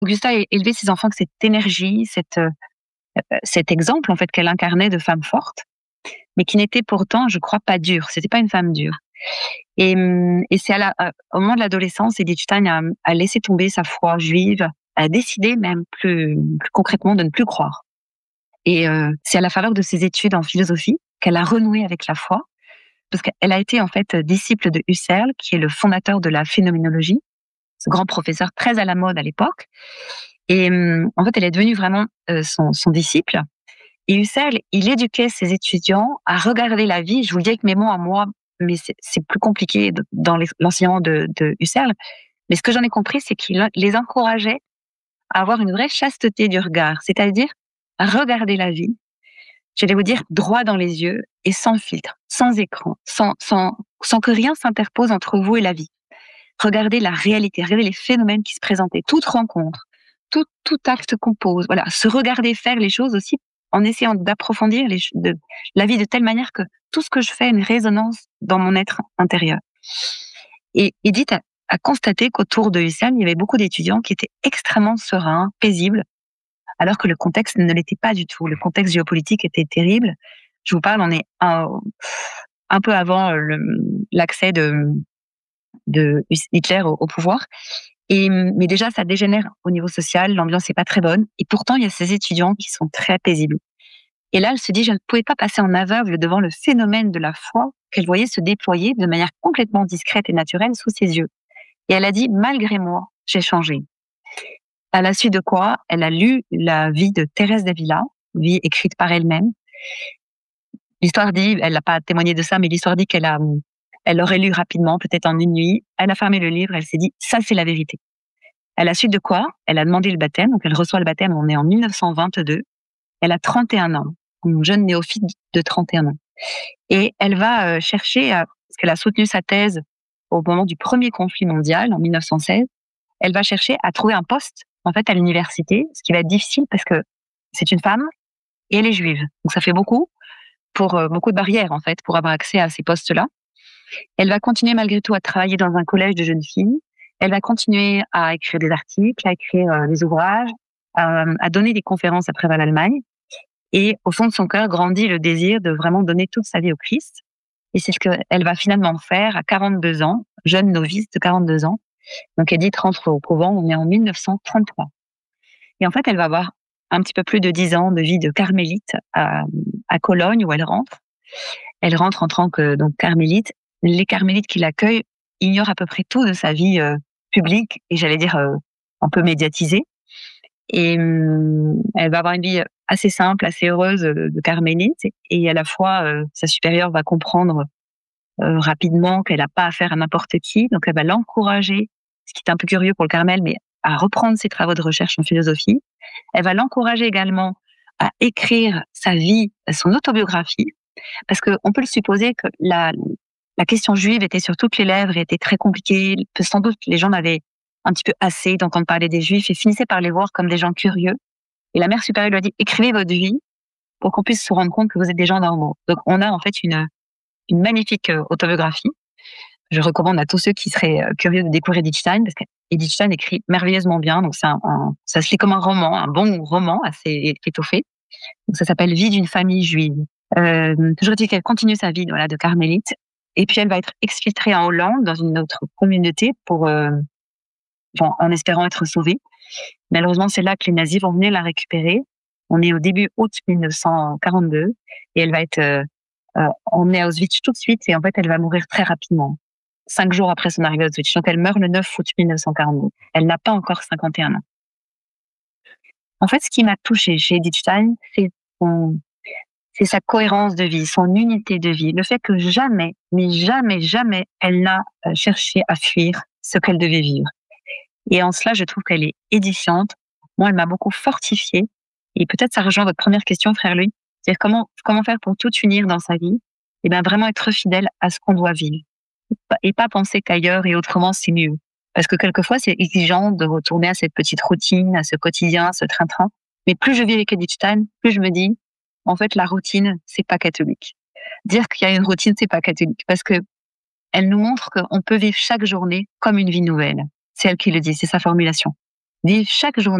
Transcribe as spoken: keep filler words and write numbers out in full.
Augusta a élevé ses enfants avec cette énergie, cette, euh, cet exemple en fait qu'elle incarnait de femme forte, mais qui n'était pourtant, je crois, pas dure. C'était pas une femme dure. Et, et c'est à la, au moment de l'adolescence, Edith Stein a, a laissé tomber sa foi juive, a décidé même plus, plus concrètement de ne plus croire. Et euh, c'est à la faveur de ses études en philosophie qu'elle a renoué avec la foi, parce qu'elle a été en fait disciple de Husserl, qui est le fondateur de la phénoménologie, ce grand professeur très à la mode à l'époque. Et euh, en fait, elle est devenue vraiment euh, son, son disciple. Et Husserl, il éduquait ses étudiants à regarder la vie. Je vous le dis avec mes mots à moi, mais c'est, c'est plus compliqué dans l'enseignement de, de Husserl. Mais ce que j'en ai compris, c'est qu'il les encourageait à avoir une vraie chasteté du regard, c'est-à-dire à regarder la vie, j'allais vous dire, droit dans les yeux et sans filtre, sans écran, sans, sans, sans que rien s'interpose entre vous et la vie. Regardez la réalité, regardez les phénomènes qui se présentaient, toute rencontre, tout, tout acte qu'on pose. Voilà, se regarder faire les choses aussi en essayant d'approfondir les, de, la vie de telle manière que tout ce que je fais a une résonance dans mon être intérieur. Et Edith a, a constaté qu'autour de Husserl, il y avait beaucoup d'étudiants qui étaient extrêmement sereins, paisibles, alors que le contexte ne l'était pas du tout. Le contexte géopolitique était terrible. Je vous parle, on est un, un peu avant le, l'accès de, de Hitler au, au pouvoir. Et, mais déjà, ça dégénère au niveau social, l'ambiance n'est pas très bonne. Et pourtant, il y a ces étudiants qui sont très paisibles. Et là, elle se dit, je ne pouvais pas passer en aveugle devant le phénomène de la foi qu'elle voyait se déployer de manière complètement discrète et naturelle sous ses yeux. Et elle a dit, malgré moi, j'ai changé. À la suite de quoi, elle a lu la vie de Thérèse d'Avila, vie écrite par elle-même. L'histoire dit, elle n'a pas témoigné de ça, mais l'histoire dit qu'elle a, elle l'aurait lu rapidement, peut-être en une nuit. Elle a fermé le livre, elle s'est dit, ça c'est la vérité. À la suite de quoi, elle a demandé le baptême, donc elle reçoit le baptême, on est en mille neuf cent vingt-deux. Elle a trente et un ans, une jeune néophyte de trente et un ans. Et elle va chercher, à, parce qu'elle a soutenu sa thèse au moment du premier conflit mondial, en mille neuf cent seize, elle va chercher à trouver un poste, en fait, à l'université, ce qui va être difficile parce que c'est une femme et elle est juive. Donc ça fait beaucoup, pour euh, beaucoup de barrières, en fait, pour avoir accès à ces postes-là. Elle va continuer malgré tout à travailler dans un collège de jeunes filles. Elle va continuer à écrire des articles, à écrire euh, des ouvrages, à, à donner des conférences à travers l'Allemagne. Et au fond de son cœur grandit le désir de vraiment donner toute sa vie au Christ. Et c'est ce qu'elle va finalement faire à quarante-deux ans, jeune novice de quarante-deux ans. Donc Edith rentre au couvent, on est en mille neuf cent trente-trois. Et en fait, elle va avoir un petit peu plus de dix ans de vie de carmélite à, à Cologne, où elle rentre. Elle rentre en tant que donc carmélite. Les carmélites qui l'accueillent ignorent à peu près tout de sa vie euh, publique et j'allais dire euh, un peu médiatisée. Et euh, elle va avoir une vie assez simple, assez heureuse de, de carmélite. Et à la fois, euh, sa supérieure va comprendre euh, rapidement qu'elle n'a pas affaire à n'importe qui. Donc, elle va l'encourager, ce qui est un peu curieux pour le Carmel, mais à reprendre ses travaux de recherche en philosophie. Elle va l'encourager également à écrire sa vie, son autobiographie, parce qu'on peut le supposer que la, la question juive était sur toutes les lèvres et était très compliquée. Sans doute, les gens avaient un petit peu assez d'entendre parler des Juifs et finissaient par les voir comme des gens curieux. Et la mère supérieure lui a dit, écrivez votre vie pour qu'on puisse se rendre compte que vous êtes des gens normaux. Donc, on a en fait une, une magnifique autobiographie. Je recommande à tous ceux qui seraient curieux de découvrir Edith Stein, parce qu'Edith Stein écrit merveilleusement bien. Donc, c'est un, un, ça se lit comme un roman, un bon roman assez étoffé. Donc, ça s'appelle Vie d'une famille juive. Euh, toujours dit qu'elle continue sa vie, voilà, de carmélite. Et puis, elle va être exfiltrée en Hollande, dans une autre communauté, pour, euh, bon, en espérant être sauvée. Malheureusement, c'est là que les nazis vont venir la récupérer. On est au début août mille neuf cent quarante-deux et elle va être euh, euh, emmenée à Auschwitz tout de suite et en fait, elle va mourir très rapidement, cinq jours après son arrivée à Auschwitz. Donc, elle meurt le neuf août mille neuf cent quarante-deux. Elle n'a pas encore cinquante et un ans. En fait, ce qui m'a touchée chez Edith Stein, c'est son, c'est sa cohérence de vie, son unité de vie, le fait que jamais, mais jamais, jamais, elle n'a cherché à fuir ce qu'elle devait vivre. Et en cela, je trouve qu'elle est édifiante. Moi, elle m'a beaucoup fortifiée. Et peut-être ça rejoint votre première question, frère Louis. C'est-à-dire comment, comment faire pour tout unir dans sa vie? Et bien, vraiment être fidèle à ce qu'on doit vivre. Et pas penser qu'ailleurs et autrement, c'est mieux. Parce que quelquefois, c'est exigeant de retourner à cette petite routine, à ce quotidien, à ce train-train. Mais plus je vis avec Edith Stein, plus je me dis, en fait, la routine, c'est pas catholique. Dire qu'il y a une routine, c'est pas catholique. Parce que elle nous montre qu'on peut vivre chaque journée comme une vie nouvelle. C'est elle qui le dit, c'est sa formulation. vivre chaque journée